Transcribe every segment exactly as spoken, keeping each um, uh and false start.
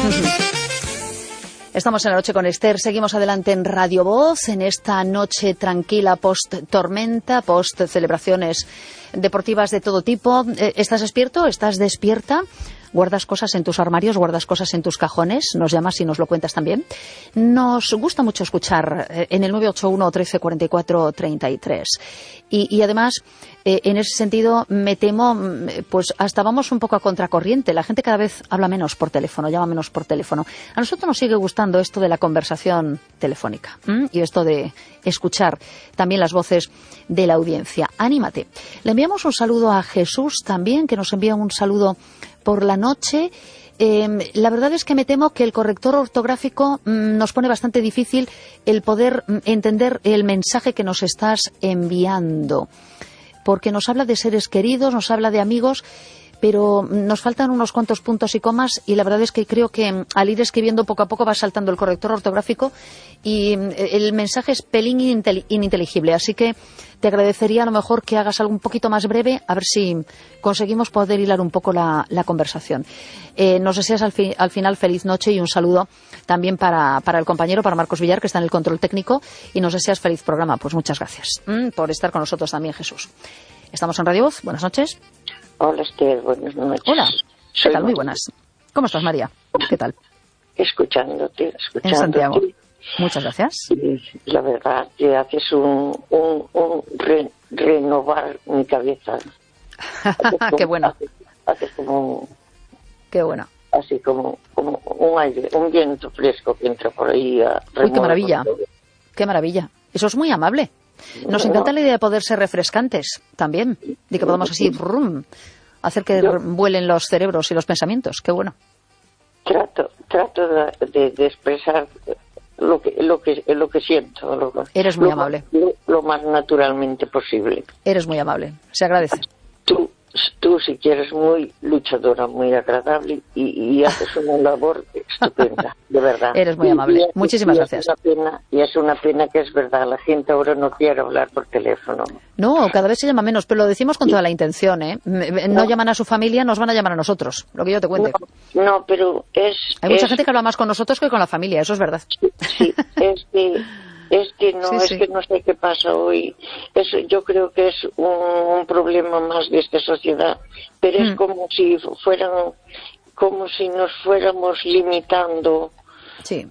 Estamos en la noche con Esther, seguimos adelante en Radio Voz, en esta noche tranquila post-tormenta, post-celebraciones deportivas de todo tipo. ¿Estás despierto? ¿Estás despierta? ¿Guardas cosas en tus armarios? ¿Guardas cosas en tus cajones? ¿Nos llamas y nos lo cuentas también? Nos gusta mucho escuchar en el nueve ocho uno, trece, cuarenta y cuatro, treinta y tres. Y, y además, eh, en ese sentido, me temo, pues hasta vamos un poco a contracorriente. La gente cada vez habla menos por teléfono, llama menos por teléfono. A nosotros nos sigue gustando esto de la conversación telefónica, ¿m? Y esto de escuchar también las voces de la audiencia. Anímate. Le enviamos un saludo a Jesús también, que nos envía un saludo por la noche. Eh, la verdad es que me temo que el corrector ortográfico mmm, nos pone bastante difícil el poder mmm, entender el mensaje que nos estás enviando, porque nos habla de seres queridos, nos habla de amigos, pero nos faltan unos cuantos puntos y comas, y la verdad es que creo que mmm, al ir escribiendo poco a poco va saltando el corrector ortográfico y mmm, el mensaje es pelín inintel- ininteligible, así que te agradecería a lo mejor que hagas algo un poquito más breve, a ver si conseguimos poder hilar un poco la, la conversación. Eh, nos deseas al, fi, al final feliz noche y un saludo también para, para el compañero, para Marcos Villar, que está en el control técnico, y nos deseas feliz programa. Pues muchas gracias mm, por estar con nosotros también, Jesús. Estamos en Radio Voz. Buenas noches. Hola, Esther. Buenas noches. Hola. ¿Qué Soy tal? Muy María. buenas. ¿Cómo estás, María? ¿Qué tal? Escuchándote, escuchándote. En Santiago. Muchas gracias. Y la verdad que haces un, un, un re, renovar mi cabeza. Qué bueno. Haces, haces como... Qué bueno. Así como, como un aire, un viento fresco que entra por ahí. A Uy, qué maravilla. Qué maravilla. Eso es muy amable. Nos no, encanta la idea de poder ser refrescantes también. De que podamos así rum, hacer que yo, vuelen los cerebros y los pensamientos. Qué bueno. Trato, trato de, de, de expresar lo que lo que lo que siento. Lo, Eres muy lo, amable. Lo, lo más naturalmente posible. Eres muy amable. Se agradece. Tú, tú si quieres, muy luchadora, muy agradable y, y haces una labor estupenda, de verdad. Eres muy y, amable. Y, Muchísimas y gracias. Es una pena, y es una pena que es verdad, la gente ahora no quiere hablar por teléfono. No, cada vez se llama menos, pero lo decimos con toda la intención, ¿eh? No, no llaman a su familia, nos van a llamar a nosotros, lo que yo te cuente. No, no pero es... Hay mucha es, gente que habla más con nosotros que con la familia, eso es verdad. Sí, sí es que... Es que no, sí, es sí. que no sé qué pasa hoy. Eso, yo creo que es un, un problema más de esta sociedad, pero es mm. como si fueran, como si nos fuéramos limitando, sí,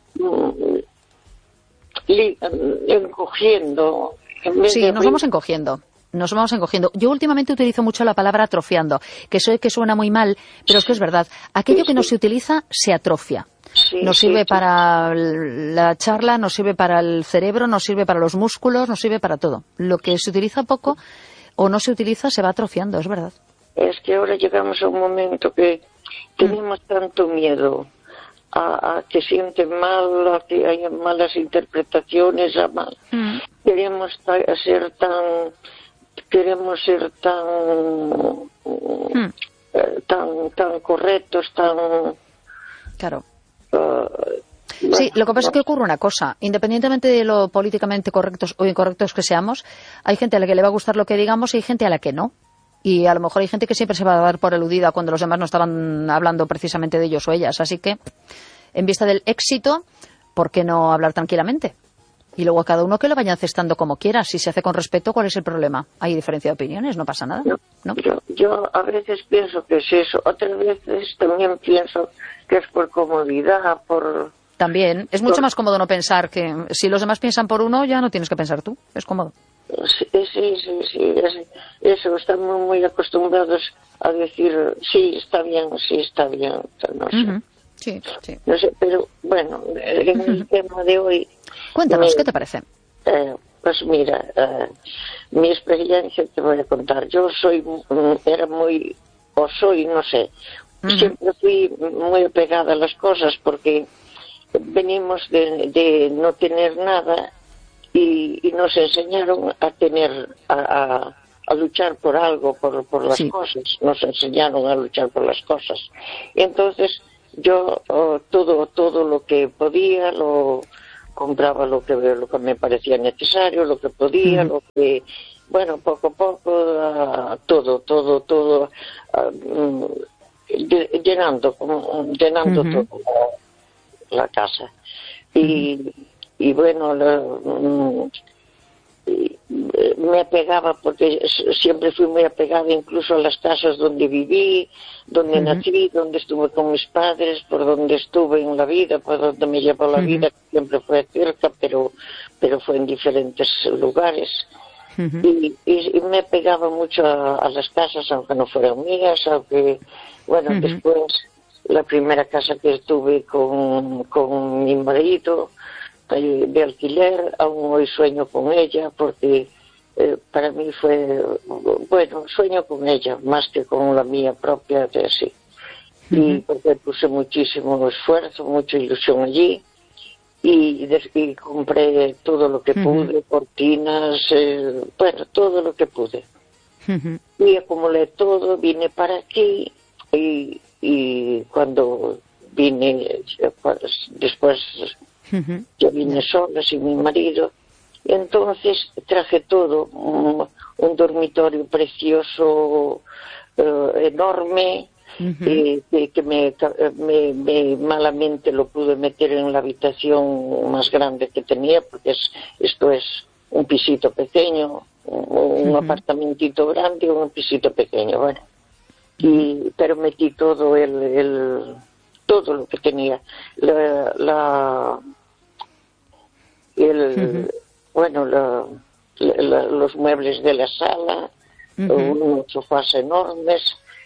li, encogiendo. En vez sí, de... nos vamos encogiendo. Nos vamos encogiendo. Yo últimamente utilizo mucho la palabra atrofiando, que sé que suena muy mal, pero es que es verdad. Aquello que no se utiliza se atrofia. Sí, nos sí, sirve sí. para la charla, nos sirve para el cerebro, nos sirve para los músculos, nos sirve para todo. Lo que se utiliza poco o no se utiliza se va atrofiando, es verdad. Es que ahora llegamos a un momento que tenemos mm. tanto miedo a, a que sienten mal, a que haya malas interpretaciones, a mal. Mm. Queremos ta- ser tan, queremos ser tan, mm. eh, tan, tan correctos, tan. Claro. Sí, lo que pasa es que ocurre una cosa. Independientemente de lo políticamente correctos o incorrectos que seamos, hay gente a la que le va a gustar lo que digamos y hay gente a la que no. Y a lo mejor hay gente que siempre se va a dar por aludida cuando los demás no estaban hablando precisamente de ellos o ellas. Así que, en vista del éxito, ¿por qué no hablar tranquilamente? Y luego a cada uno que lo vaya cestando como quiera. Si se hace con respeto, ¿cuál es el problema? Hay diferencia de opiniones, no pasa nada. No, ¿no? Yo, yo a veces pienso que es eso. Otras veces también pienso que es por comodidad, por... También. Es mucho más cómodo no pensar que... Si los demás piensan por uno, ya no tienes que pensar tú. Es cómodo. Sí, sí, sí. sí es, eso, estamos muy acostumbrados a decir, sí, está bien, sí, está bien. No sé. Uh-huh. Sí, sí. No sé, pero bueno, en el uh-huh. tema de hoy... Cuéntanos, me, ¿qué te parece? Eh, pues mira, eh, mi experiencia te voy a contar. Yo soy, era muy, o soy, no sé, uh-huh. siempre fui muy apegada a las cosas porque venimos de, de no tener nada y, y nos enseñaron a tener, a, a, a luchar por algo, por, por las sí. cosas. Nos enseñaron a luchar por las cosas. Y entonces yo oh, todo, todo lo que podía lo compraba, lo que lo que me parecía necesario, lo que podía, uh-huh. lo que, bueno, poco a poco, uh, todo, todo, todo, uh, um, llenando, como, llenando uh-huh. todo. la casa. Y, y bueno, lo, y me apegaba porque siempre fui muy apegada incluso a las casas donde viví, donde uh-huh. nací, donde estuve con mis padres, por donde estuve en la vida, por donde me llevó la uh-huh. vida, siempre fue cerca, pero, pero fue en diferentes lugares. Uh-huh. Y, y, y me apegaba mucho a, a las casas, aunque no fueran mías, aunque, bueno, uh-huh. después la primera casa que estuve con, con mi marido, de alquiler, aún hoy sueño con ella porque eh, para mí fue, bueno, sueño con ella más que con la mía propia, de así. Uh-huh. Y porque puse muchísimo esfuerzo, mucha ilusión allí y, de, y compré todo lo que uh-huh. pude, cortinas, eh, bueno, todo lo que pude. Uh-huh. Y acumulé todo, vine para aquí y, y cuando vine, pues, después Uh-huh. yo vine sola sin mi marido y entonces traje todo, un, un dormitorio precioso, uh, enorme, uh-huh. eh, que, que me, me, me malamente lo pude meter en la habitación más grande que tenía, porque es, esto es un pisito pequeño, un, uh-huh. apartamentito grande, un pisito pequeño, bueno. Y, pero metí todo el, el todo lo que tenía, la, la el, uh-huh. bueno, la, la, los muebles de la sala, uh-huh. unos sofás enormes,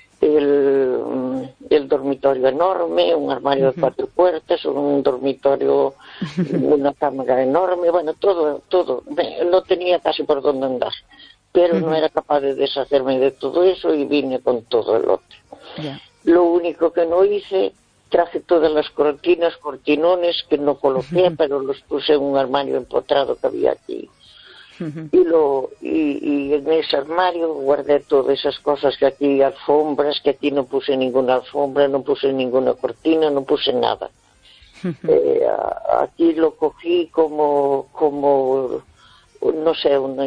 el, el dormitorio enorme, un armario uh-huh. de cuatro puertas, un dormitorio, una cámara enorme, bueno, todo, todo, no tenía casi por dónde andar, pero uh-huh. no era capaz de deshacerme de todo eso y vine con todo el lote. Yeah. Lo único que no hice, traje todas las cortinas, cortinones que no coloqué, uh-huh. pero los puse en un armario empotrado que había aquí. Uh-huh. Y, lo, y, y en ese armario guardé todas esas cosas que aquí, alfombras, que aquí no puse ninguna alfombra, no puse ninguna cortina, no puse nada. Uh-huh. Eh, a, aquí lo cogí como, como no sé, una,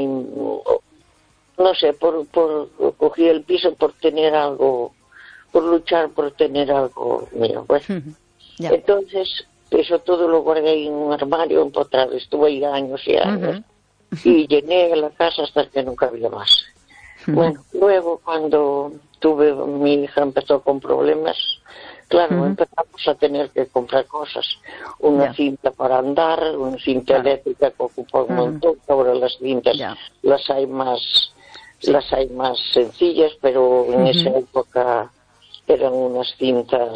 no sé, por, por, cogí el piso por tener algo, por luchar por tener algo mío. Bueno, uh-huh. yeah. Entonces, eso todo lo guardé en un armario empotrado. Estuve ahí años y años. Uh-huh. Y llené la casa hasta que nunca había más. Uh-huh. Bueno, luego cuando tuve, mi hija empezó con problemas, claro, uh-huh. empezamos a tener que comprar cosas. Una yeah. cinta para andar, una cinta claro. eléctrica que ocupa un uh-huh. montón. Ahora las cintas yeah. las hay más, sí. las hay más sencillas, pero en uh-huh. esa época eran unas cintas,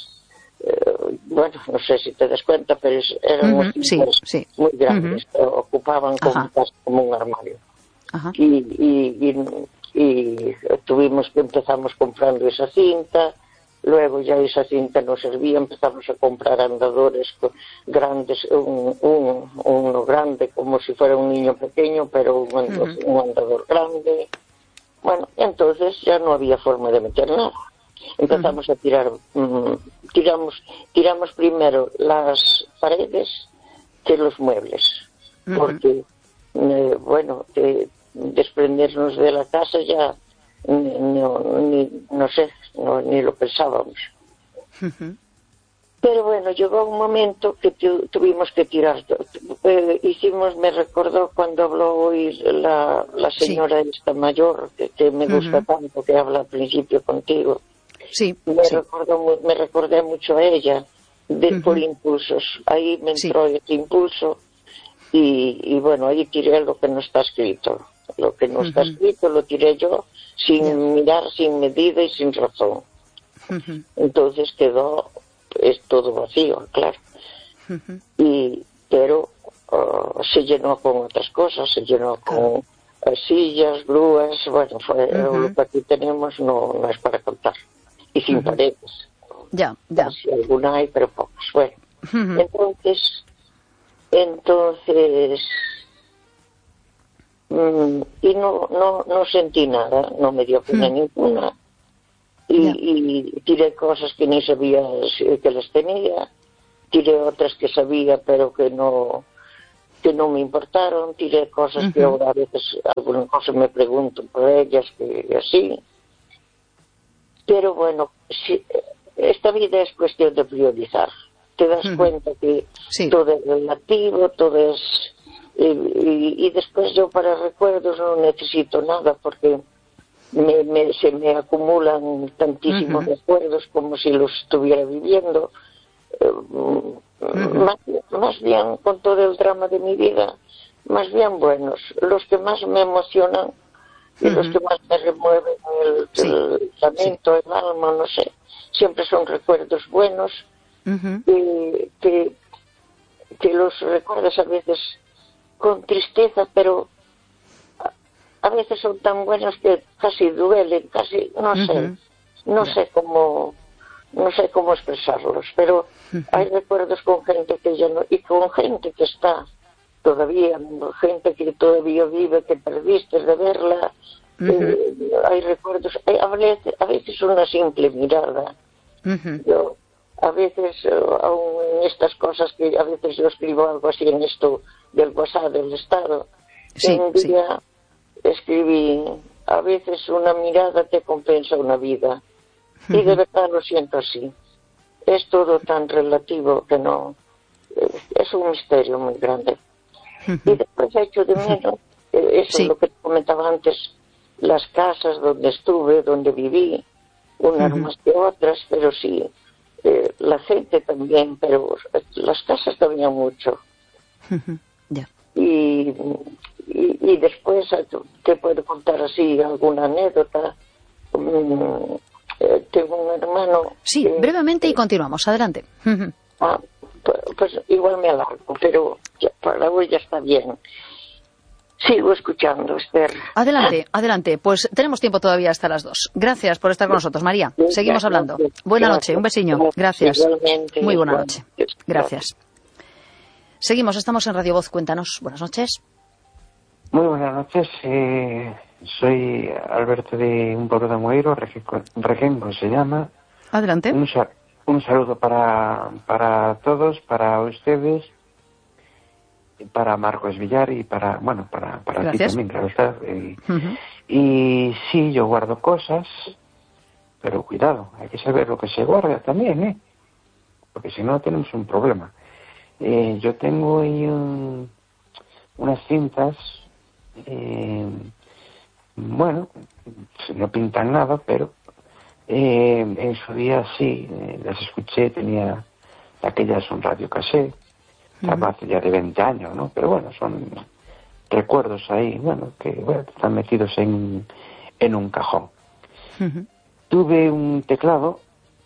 eh, bueno, no sé si te das cuenta, pero eran uh-huh, unas cintas sí, sí. muy grandes, uh-huh. ocupaban como, como un armario. Uh-huh. Y, y, y, y tuvimos que empezamos comprando esa cinta, luego ya esa cinta no servía, empezamos a comprar andadores grandes, un, un, uno grande como si fuera un niño pequeño, pero un, uh-huh. un andador grande. Bueno, entonces ya no había forma de meter nada. Empezamos uh-huh. a tirar, um, tiramos, tiramos primero las paredes que los muebles, uh-huh. porque, eh, bueno, eh, desprendernos de la casa ya, no, ni, no sé, no, ni lo pensábamos. Uh-huh. Pero bueno, llegó un momento que tu, tuvimos que tirar. Eh, hicimos, me recordó cuando habló hoy la, la señora sí. esta mayor, que, que me gusta uh-huh. tanto, que habla al principio contigo. Sí, me, sí. Recordó, me recordé mucho a ella de, uh-huh. por impulsos. Ahí me entró sí. ese impulso y, y bueno, ahí tiré lo que no está escrito. Lo que no uh-huh. está escrito lo tiré yo sin yeah. mirar, sin medida y sin razón. Uh-huh. Entonces quedó es todo vacío, claro. Uh-huh. Y pero uh, se llenó con otras cosas, se llenó con uh-huh. sillas, grúas, bueno, fue, uh-huh. lo que aquí tenemos no, no es para contar. Y sin uh-huh. paredes. Ya, ya. Si alguna hay, pero pocas. Bueno, uh-huh. entonces, entonces, mmm, y no, no, no sentí nada, no me dio pena uh-huh. ninguna. Y, yeah. y tiré cosas que ni sabía que las tenía, tiré otras que sabía pero que no, que no me importaron, tiré cosas uh-huh. que ahora a veces algunas cosas me pregunto por ellas, que así. Pero bueno, si, esta vida es cuestión de priorizar. te das uh-huh. cuenta que sí. todo es relativo, todo es... Y, y, y después yo para recuerdos no necesito nada porque me, me, se me acumulan tantísimos uh-huh. recuerdos como si los estuviera viviendo. Uh, uh-huh. más, más bien con todo el drama de mi vida, más bien buenos, los que más me emocionan y uh-huh. los que más me remueven el, sí. el lamento, sí. el alma, no sé, siempre son recuerdos buenos uh-huh. y que, que los recuerdas a veces con tristeza, pero a, a veces son tan buenos que casi duelen, casi, no uh-huh. sé, no yeah. sé cómo no sé cómo expresarlos, pero uh-huh. hay recuerdos con gente que ya no, y con gente que está todavía, gente que todavía vive, que perdiste de verla, uh-huh. eh, hay recuerdos, hay, a, veces, a veces una simple mirada, uh-huh. yo a veces, uh, aún en estas cosas que a veces yo escribo algo así en esto del WhatsApp del Estado, sí, un día sí. escribí, a veces una mirada te compensa una vida. Y de verdad lo siento así. Es todo tan relativo que no... Es un misterio muy grande. Y después he hecho de menos, eso sí. es lo que comentaba antes, las casas donde estuve, donde viví, unas uh-huh. más que otras, pero sí, eh, la gente también, pero las casas también mucho. Uh-huh. Yeah. Y, y, y después te puedo contar así alguna anécdota. Um, Eh, tengo un hermano... Sí, eh, brevemente y continuamos. Adelante. Ah, pues, pues igual me alargo, pero ya, para hoy ya está bien. Sigo escuchando, Esther. Adelante, adelante. Pues tenemos tiempo todavía hasta las dos. Gracias por estar con nosotros, María. Seguimos hablando. Buena noche, un besiño. Gracias. Igualmente. Muy buena noche. Gracias. Seguimos, estamos en Radio Voz. Cuéntanos. Buenas noches. Muy buenas noches. Eh... Soy Alberto de un pueblo de Moeiro, Requengo se llama. Adelante. Un, sal- un saludo para, para todos, para ustedes, para Marcos Villar y para, bueno, para, para ti también, claro está. Eh, uh-huh. Y sí, yo guardo cosas, pero cuidado, hay que saber lo que se guarda también, ¿eh? Porque si no tenemos un problema. Eh, yo tengo ahí un, unas cintas... Eh, Bueno, no pintan nada, pero eh, en su día sí, eh, las escuché, tenía aquellas un radio cassette, uh-huh. hace ya de veinte años, ¿no? Pero bueno, son recuerdos ahí, bueno, que bueno, están metidos en, en un cajón. Uh-huh. Tuve un teclado,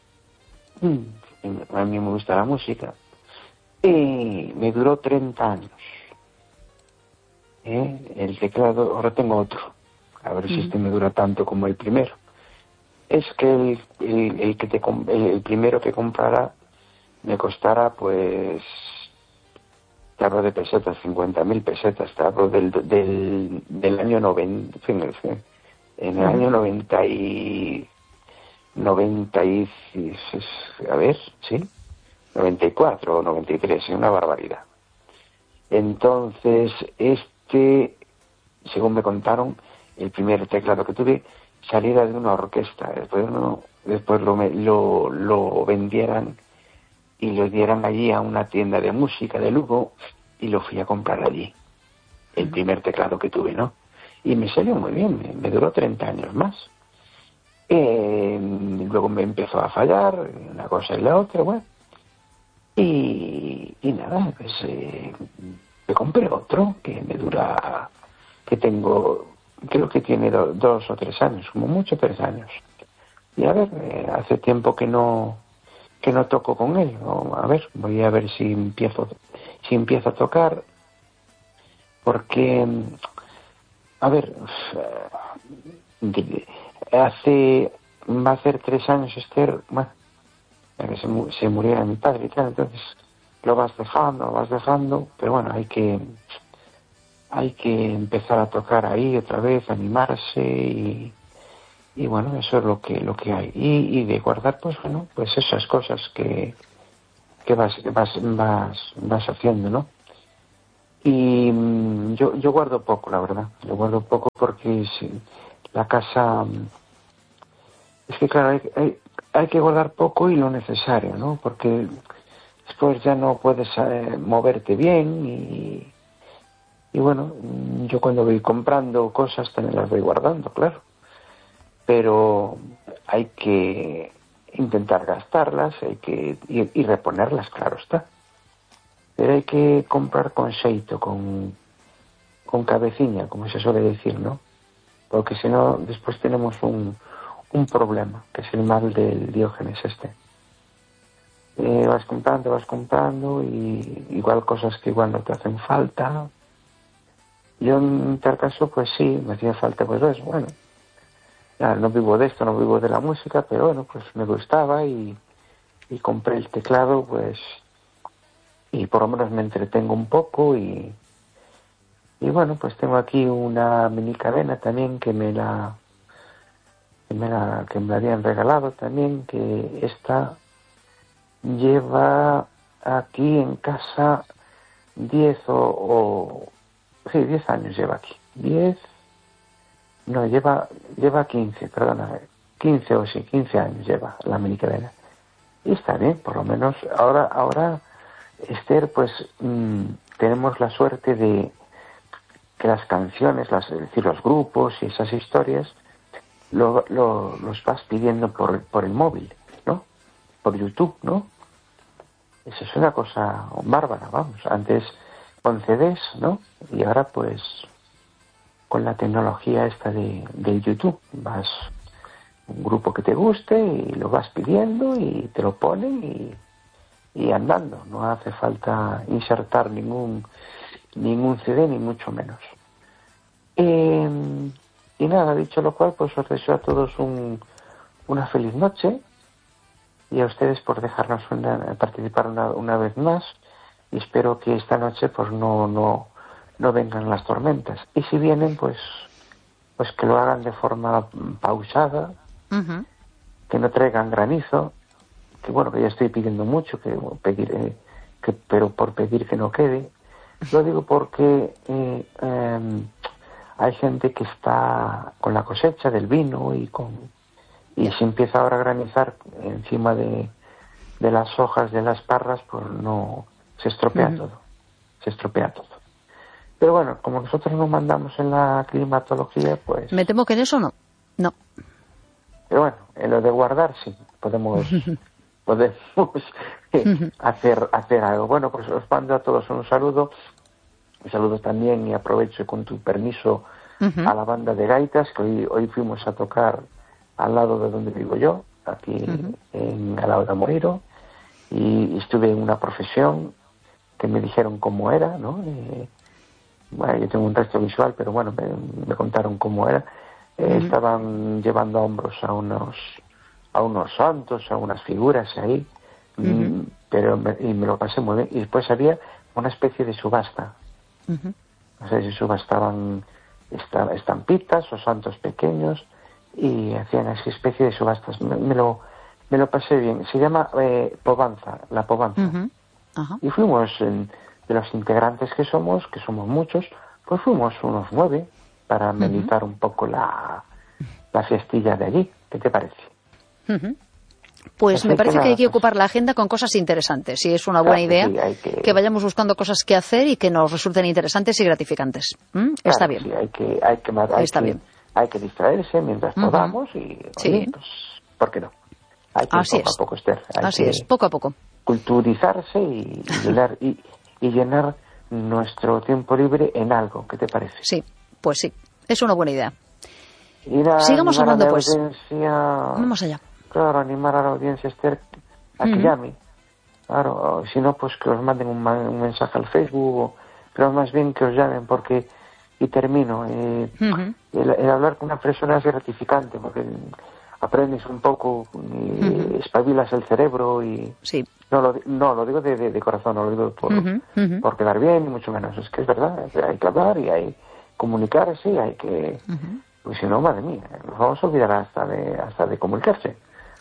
a mí me gusta la música, y me duró treinta años. ¿Eh? El teclado, ahora tengo otro. A ver si este me dura tanto como el primero. Es que el, el, el que te el, el primero que comprara me costara, pues, te hablo de pesetas, cincuenta mil pesetas, te hablo del, del, del año noventa, fíjense, en el año noventa y, noventa y, a ver, sí, noventa y cuatro o noventa y tres, una barbaridad. Entonces, este, según me contaron, el primer teclado que tuve saliera de una orquesta, después, no, después lo, lo, lo vendieran y lo dieran allí a una tienda de música de Lugo y lo fui a comprar allí, el primer teclado que tuve, ¿no? Y me salió muy bien, me, me duró treinta años más. Eh, luego me empezó a fallar, una cosa y la otra, bueno, y, y nada, pues eh, me compré otro que me dura, que tengo... creo que tiene do, dos o tres años, como mucho tres años. Y a ver, eh, hace tiempo que no que no toco con él. O, a ver, voy a ver si empiezo si empiezo a tocar, porque a ver, hace va a hacer tres años, Esther, bueno, que se, se muriera mi padre y tal, entonces lo vas dejando, lo vas dejando, pero bueno, hay que hay que empezar a tocar ahí otra vez, animarse y, y bueno, eso es lo que lo que hay. Y, y de guardar, pues bueno, pues esas cosas que, que vas, vas, vas, vas haciendo, ¿no? Y mmm, yo, yo guardo poco, la verdad. Yo guardo poco porque si, la casa... Es que claro, hay, hay, hay que guardar poco y lo necesario, ¿no? Porque después ya no puedes eh, moverte bien y, y bueno, yo cuando voy comprando cosas también las voy guardando, claro, pero hay que intentar gastarlas, hay que y, y reponerlas, claro está, pero hay que comprar con xeito, con con cabeciña, como se suele decir, ¿no? Porque si no, después tenemos un, un problema, que es el mal del Diógenes este. Eh, vas comprando, vas comprando, y igual cosas que igual no te hacen falta. Yo en tal caso, pues sí, me hacía falta, pues eso, bueno. Ya, no vivo de esto, no vivo de la música, pero bueno, pues me gustaba y, y compré el teclado, pues, y por lo menos me entretengo un poco y... Y bueno, pues tengo aquí una mini cadena también que me la que me la, que me la habían regalado también, que esta lleva aquí en casa diez o, o sí, diez años lleva aquí. diez, no, lleva lleva quince, perdona, quince o sí, quince años lleva la mini cadena. Y está bien, por lo menos ahora, ahora Esther, pues mmm, tenemos la suerte de que las canciones, las, es decir, los grupos y esas historias, lo, lo, los vas pidiendo por, por el móvil, ¿no? Por YouTube, ¿no? Eso es una cosa bárbara, vamos. Antes con C Ds, ¿no? Y ahora, pues, con la tecnología esta de, de YouTube, vas un grupo que te guste y lo vas pidiendo y te lo ponen y, y andando. No hace falta insertar ningún ningún C D, ni mucho menos. Eh, y nada, dicho lo cual, pues os deseo a todos un, una feliz noche, y a ustedes por dejarnos una, participar una, una vez más, y espero que esta noche pues no, no, no vengan las tormentas, y si vienen, pues pues que lo hagan de forma pausada, uh-huh. Que no traigan granizo, que bueno, que ya estoy pidiendo mucho, que pediré, que, pero por pedir que no quede. Lo digo porque eh, eh, hay gente que está con la cosecha del vino y con y si empieza ahora a granizar encima de, de las hojas de las parras, pues no, se estropea uh-huh. todo, se estropea todo. Pero bueno, como nosotros no mandamos en la climatología, pues... Me temo que en eso no, no. Pero bueno, en lo de guardar sí, podemos... podemos uh-huh. hacer hacer algo. Bueno, pues os mando a todos un saludo, un saludo también, y aprovecho con tu permiso uh-huh. a la banda de gaitas, que hoy, hoy fuimos a tocar al lado de donde vivo yo, aquí uh-huh. en al lado de Moreiro, y estuve en una profesión que me dijeron cómo era, ¿no? Eh, bueno, yo tengo un resto visual, pero bueno, me, me contaron cómo era. Eh, uh-huh. Estaban llevando a hombros a unos a unos santos, a unas figuras ahí, uh-huh. pero me, y me lo pasé muy bien. Y después había una especie de subasta. Uh-huh. O sea, se subastaban estampitas o santos pequeños y hacían esa especie de subastas. Me, me lo me lo pasé bien. Se llama eh, Povanza, la Povanza. Uh-huh. Uh-huh. Y fuimos, en, de los integrantes que somos, que somos muchos, pues fuimos unos nueve para amenizar uh-huh. un poco la, la fiestilla de allí. ¿Qué te parece? Uh-huh. Pues Así me parece que, que hay que ocupar la agenda con cosas interesantes, y es una buena claro, idea sí, que... que vayamos buscando cosas que hacer y que nos resulten interesantes y gratificantes. ¿Mm? Claro, Está bien. Sí, hay que, hay que, hay Está que, bien. Hay que distraerse mientras uh-huh. podamos y, sí. oye, pues, ¿por qué no? Hay que Así poco es. a poco, Esther. Hay Así que es, poco a poco. Culturizarse y, y llenar y, y llenar nuestro tiempo libre en algo. ¿Qué te parece? Sí, pues sí, es una buena idea. A, Sigamos hablando, pues. Audiencia... Vamos allá. Claro, animar a la audiencia, Esther, a que uh-huh. llame. Claro, si no, pues que os manden un, un mensaje al Facebook, o, pero más bien que os llamen, porque, y termino, eh, uh-huh. el, el hablar con una persona es gratificante, porque aprendes un poco, y uh-huh. espabilas el cerebro, y sí. no, lo, no, lo digo de, de, de corazón, no lo digo por, uh-huh. Uh-huh. por quedar bien, y mucho menos, es que es verdad, hay que hablar, y hay que comunicarse, y hay que... Uh-huh. Pues si no, madre mía, nos vamos a olvidar hasta de, hasta de comunicarse.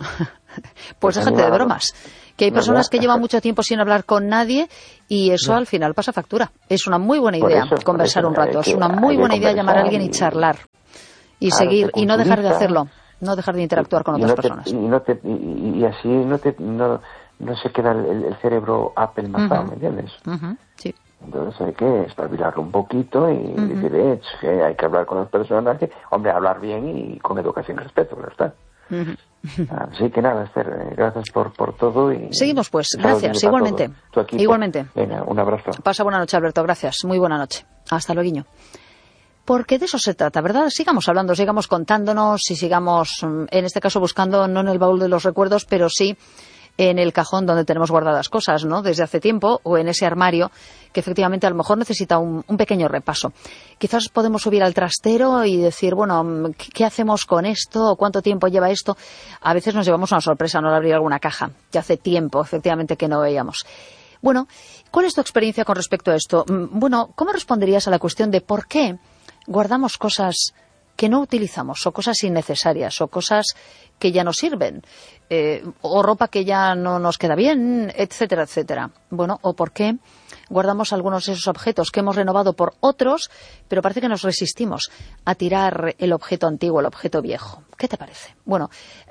Pues déjate de bromas, que hay personas que llevan mucho tiempo sin hablar con nadie y eso no. al final pasa factura. Es una muy buena idea eso, conversar un rato, que, es una muy buena idea llamar a alguien y, y charlar y claro, seguir y no dejar de hacerlo, no dejar de interactuar y, con otras no personas. Te, y, no te, y, y así no te no, no se queda el, el cerebro apelmazado, uh-huh. ¿me entiendes? Uh-huh. Sí. Entonces hay que espabilarlo un poquito y uh-huh. decir, eh, que hay que hablar con las personas, que, hombre, hablar bien y con educación y respeto, ¿verdad está? Uh-huh. Así que nada, Esther, gracias por, por todo. Y seguimos pues, gracias, igualmente. Igualmente. Venga, un abrazo. Pasa buena noche, Alberto, gracias, muy buena noche. Hasta luego. Porque de eso se trata, ¿verdad? Sigamos hablando, sigamos contándonos y sigamos, en este caso, buscando, no en el baúl de los recuerdos, pero sí en el cajón donde tenemos guardadas cosas, ¿no? Desde hace tiempo, o en ese armario que efectivamente a lo mejor necesita un, un pequeño repaso. Quizás podemos subir al trastero y decir, bueno, ¿qué hacemos con esto? ¿Cuánto tiempo lleva esto? A veces nos llevamos una sorpresa, no al abrir alguna caja, que hace tiempo, efectivamente, que no veíamos. Bueno, ¿cuál es tu experiencia con respecto a esto? Bueno, ¿cómo responderías a la cuestión de por qué guardamos cosas que no utilizamos, o cosas innecesarias, o cosas que ya no sirven, eh, o ropa que ya no nos queda bien, etcétera, etcétera? Bueno, ¿o por qué guardamos algunos de esos objetos que hemos renovado por otros, pero parece que nos resistimos a tirar el objeto antiguo, el objeto viejo? ¿Qué te parece? Bueno,